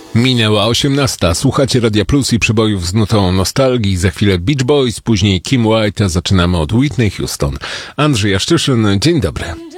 Minęła 18. Słuchacie Radia Plus i przebojów z nutą nostalgii. Za chwilę Beach Boys, później Kim White, a zaczynamy od Whitney Houston. Andrzej Jaszczyszyn, dzień dobry.